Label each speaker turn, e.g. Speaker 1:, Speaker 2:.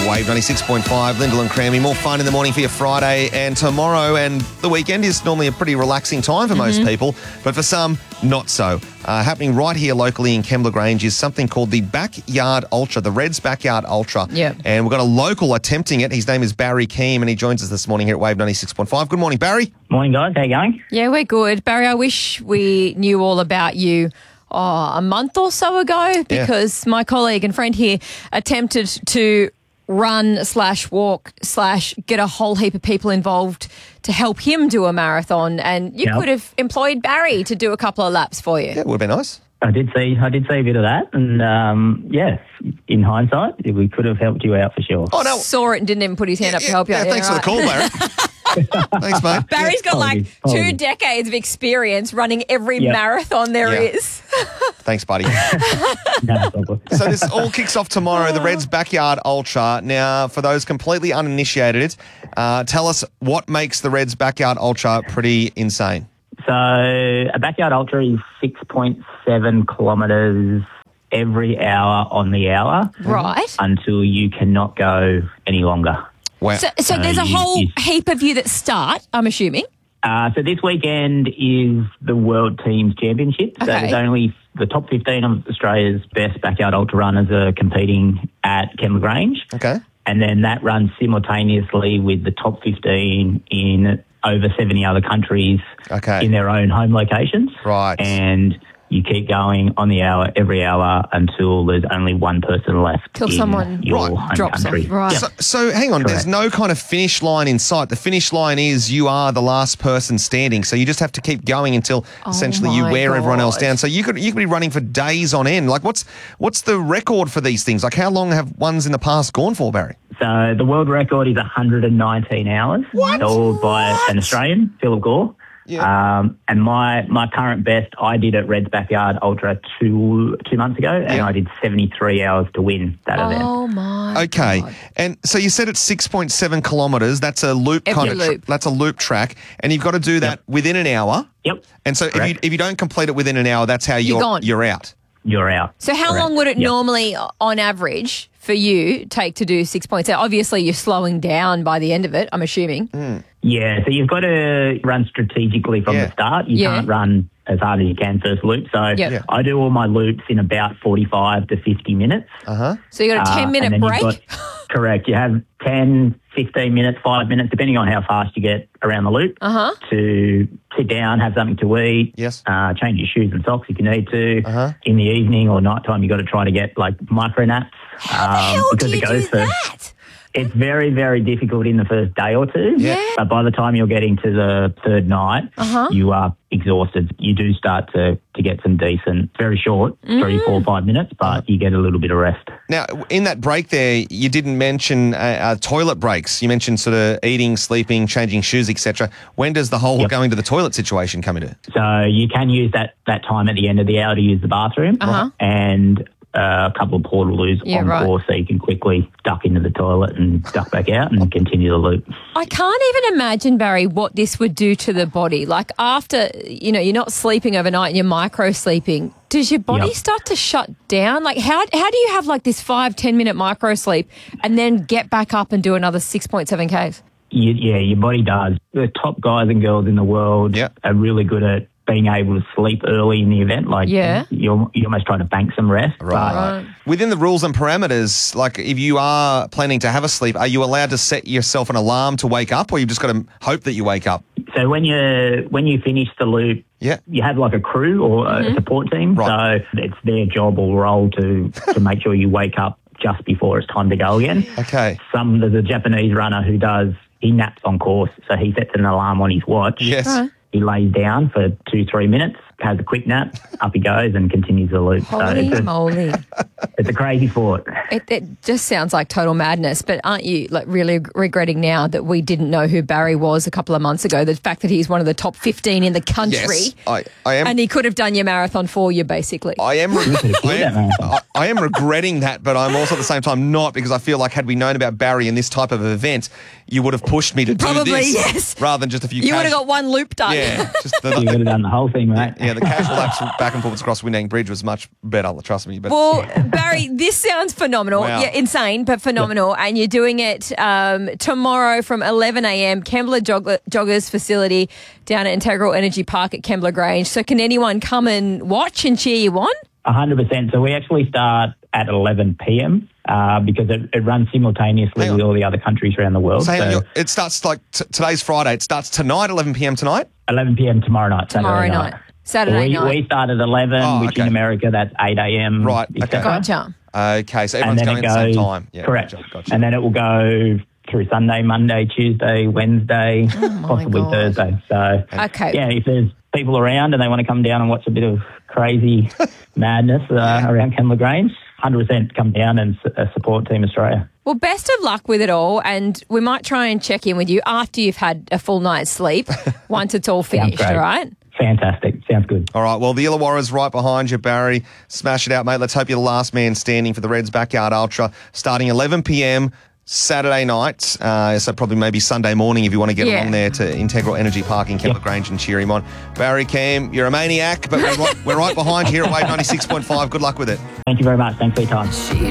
Speaker 1: Wave 96.5, Lyndall and Crammy. More fun in the morning for your Friday and tomorrow, and the weekend is normally a pretty relaxing time for most people, but for some, not so. Happening right here locally in Kembla Grange is something called the Backyard Ultra, the Reds Backyard Ultra.
Speaker 2: Yep.
Speaker 1: And we've got a local attempting it. His name is Barry Keem, and he joins us this morning here at Wave 96.5. Good morning, Barry.
Speaker 3: Morning, guys. How you going?
Speaker 2: Yeah, we're good. Barry, I wish we knew all about you a month or so ago, because my colleague and friend here attempted to run/walk/get a whole heap of people involved to help him do a marathon, and you could have employed Barry to do a couple of laps for you.
Speaker 1: Yeah, it would have been nice.
Speaker 3: I did see a bit of that, and in hindsight, we could have helped you out for sure.
Speaker 1: Oh, no.
Speaker 2: Saw it and didn't even put his hand up to help you out.
Speaker 1: Yeah, thanks for the call, Barry. Thanks, mate.
Speaker 2: Barry's got
Speaker 3: Apologies.
Speaker 2: 2 decades of experience running every marathon there is.
Speaker 1: Thanks, buddy.
Speaker 3: No problem.
Speaker 1: So this all kicks off tomorrow, the Reds Backyard Ultra. Now, for those completely uninitiated, tell us what makes the Reds Backyard Ultra pretty insane.
Speaker 3: So a Backyard Ultra is 6.7 kilometres every hour on the hour.
Speaker 2: Right.
Speaker 3: Until you cannot go any longer.
Speaker 1: Wow.
Speaker 2: So there's a whole heap of you that start, I'm assuming.
Speaker 3: So this weekend is the World Teams Championship. So
Speaker 2: Okay.
Speaker 3: there's only the top 15 of Australia's best Backyard Ultra runners are competing at Kembla Grange.
Speaker 1: Okay.
Speaker 3: And then that runs simultaneously with the top 15 in over 70 other countries in their own home locations.
Speaker 1: Right.
Speaker 3: And you keep going on the hour, every hour, until there's only one person left
Speaker 2: Till
Speaker 3: in
Speaker 2: someone
Speaker 3: your home
Speaker 2: drops
Speaker 3: country.
Speaker 2: them. Right.
Speaker 1: So hang on, there's no kind of finish line in sight. The finish line is you are the last person standing, so you just have to keep going until essentially you
Speaker 2: my
Speaker 1: wear everyone else
Speaker 2: God.
Speaker 1: down. So you could be running for days on end. Like what's the record for these things? Like how long have ones in the past gone for, Barry?
Speaker 3: So the world record is 119 hours, held by an Australian, Philip Gore.
Speaker 1: Yeah.
Speaker 3: And my current best, I did at Reds Backyard Ultra two months ago, and I did 73 hours to win that event.
Speaker 2: Oh, my
Speaker 1: Okay.
Speaker 2: God.
Speaker 1: And so you said it's 6.7 kilometres. That's a loop
Speaker 2: Every
Speaker 1: kind of
Speaker 2: loop.
Speaker 1: that's a loop track, and you've got to do that within an hour.
Speaker 3: Yep.
Speaker 1: And so
Speaker 3: Correct.
Speaker 1: if you don't complete it within an hour, that's how
Speaker 2: You're gone.
Speaker 1: you're out.
Speaker 3: You're out.
Speaker 2: So how
Speaker 3: Correct.
Speaker 2: long would it
Speaker 3: Yep.
Speaker 2: normally, on average, for you take to do 6.7? Obviously, you're slowing down by the end of it, I'm assuming.
Speaker 3: Yeah, so you've got to run strategically from the start. You can't run as hard as you can first loop. So I do all my loops in about 45 to 50 minutes.
Speaker 2: So you got a 10-minute
Speaker 3: and then
Speaker 2: break?
Speaker 3: Correct. You have 10, 15 minutes, 5 minutes, depending on how fast you get around the loop, to sit down, have something to eat, change your shoes and socks if you need to. In the evening or nighttime, you've got to try to get like micro naps.
Speaker 2: How the hell do you do that?
Speaker 3: It's very, very difficult in the first day or two.
Speaker 2: Yeah.
Speaker 3: But by the time you're getting to the third night, you are exhausted. You do start to get some decent, very short, 3, 4, 5 minutes, but you get a little bit of rest.
Speaker 1: Now, in that break there, you didn't mention toilet breaks. You mentioned sort of eating, sleeping, changing shoes, etc. When does the whole going to the toilet situation come into?
Speaker 3: So you can use that time at the end of the hour to use the bathroom and a couple of portaloos on course so you can quickly duck into the toilet and duck back out and continue the loop.
Speaker 2: I can't even imagine, Barry, what this would do to the body. Like after, you're not sleeping overnight and you're micro-sleeping, does your body start to shut down? Like how do you have like this 5-10 minute micro-sleep and then get back up and do another 6.7 Ks?
Speaker 3: Yeah, your body does. The top guys and girls in the world are really good at being able to sleep early in the event. Like you're almost trying to bank some rest.
Speaker 1: Right. Within the rules and parameters, like if you are planning to have a sleep, are you allowed to set yourself an alarm to wake up, or you just got to hope that you wake up?
Speaker 3: So when you finish the loop, you have like a crew or a support team.
Speaker 1: Right.
Speaker 3: So it's their job or role to make sure you wake up just before it's time to go again.
Speaker 1: Okay.
Speaker 3: There's a Japanese runner who he naps on course, so he sets an alarm on his watch.
Speaker 1: Yes.
Speaker 2: Right.
Speaker 3: He lays down for 2-3 minutes, has a quick nap, up he goes and continues the loop.
Speaker 2: Holy moly.
Speaker 3: It's a crazy sport.
Speaker 2: It just sounds like total madness, but aren't you like really regretting now that we didn't know who Barry was a couple of months ago? The fact that he's one of the top 15 in the country.
Speaker 1: Yes, I am.
Speaker 2: And he could have done your marathon for you, basically.
Speaker 1: I am regretting that, but I'm also at the same time not, because I feel like had we known about Barry and this type of event, you would have pushed me to do
Speaker 2: Probably,
Speaker 1: this
Speaker 2: yes.
Speaker 1: rather than just a few.
Speaker 2: You would have got one loop done.
Speaker 1: Yeah,
Speaker 3: You could have done the whole thing, mate.
Speaker 1: Yeah. Yeah, the casual laps back and forwards across Windang Bridge was much better, trust me. But
Speaker 2: well, Barry, this sounds phenomenal.
Speaker 1: Wow.
Speaker 2: Yeah, insane, but phenomenal. Yeah. And you're doing it tomorrow from 11 a.m, Kembla Joggers facility down at Integral Energy Park at Kembla Grange. So can anyone come and watch and cheer you on?
Speaker 3: 100%. So we actually start at 11 p.m. Because it runs simultaneously with all the other countries around the world.
Speaker 1: So it starts like today's Friday. It starts tonight, 11 p.m. tonight?
Speaker 3: 11 p.m. tomorrow night.
Speaker 2: Saturday night.
Speaker 3: We start at 11, which in America, that's 8 a.m.
Speaker 1: Right, okay.
Speaker 2: Gotcha.
Speaker 1: Okay, so everyone's going at the same time. Yeah,
Speaker 3: correct.
Speaker 1: Gotcha.
Speaker 3: And then it will go through Sunday, Monday, Tuesday, Wednesday, possibly Thursday. So, yeah, if there's people around and they want to come down and watch a bit of crazy madness around Kembla Grange, 100% come down and support Team Australia.
Speaker 2: Well, best of luck with it all, and we might try and check in with you after you've had a full night's sleep once it's all finished, all right?
Speaker 3: Fantastic. Sounds good.
Speaker 1: All right. Well, the Illawarra's right behind you, Barry. Smash it out, mate. Let's hope you're the last man standing for the Reds Backyard Ultra starting 11 p.m. Saturday night, so probably maybe Sunday morning if you want to get along there to Integral Energy Park in Kembla Grange and cheer him on. Barry, Cam, you're a maniac, but we're right behind here at Wave 96.5. Good luck with it.
Speaker 3: Thank you very much. Thanks for your time.